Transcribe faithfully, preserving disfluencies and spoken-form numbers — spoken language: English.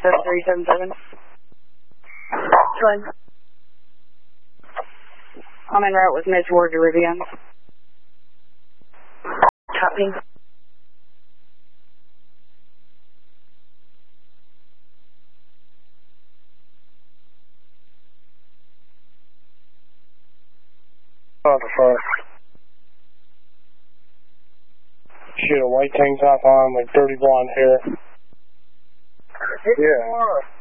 seven three seven seven. Twin. I'm en route with Miss Ward to Rivian. Copy. On the front. She had a white tank top on, like dirty blonde hair. Yeah.